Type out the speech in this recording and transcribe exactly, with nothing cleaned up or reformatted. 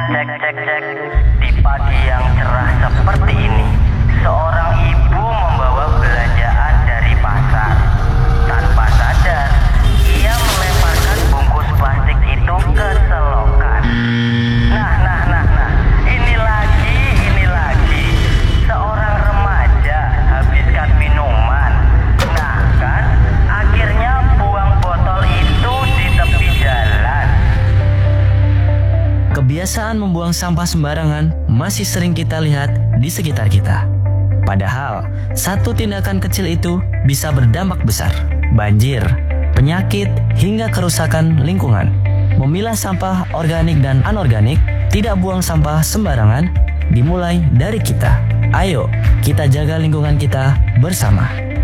Cek cek cek. Di pagi yang cerah seperti ini, seorang ibu membawa belanjaan dari pasar. Tanpa sadar, ia melemparkan bungkus plastik itu ke selokan. Nah, nah, nah, nah. Ini lagi, ini lagi. Seorang remaja habiskan minuman. Nah, kan? Akhirnya buang botol itu di tepi jalan. Kebiasaan membuang sampah sembarangan masih sering kita lihat di sekitar kita. Padahal, satu tindakan kecil itu bisa berdampak besar. Banjir, penyakit, hingga kerusakan lingkungan. Memilah sampah organik dan anorganik, tidak buang sampah sembarangan, dimulai dari kita. Ayo, kita jaga lingkungan kita bersama.